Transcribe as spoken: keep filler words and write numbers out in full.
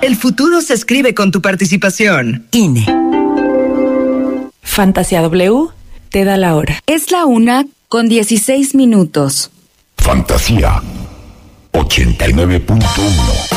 El futuro se escribe con tu participación. I N E. Fantasía W te da la hora. Es la una con dieciséis minutos. Fantasía ochenta y nueve punto uno.